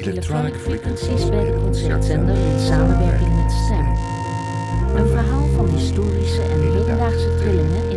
Electronic Frequencies bij de Concertzender in samenwerking met STEM. Een verhaal van historische en hedendaagse trillingen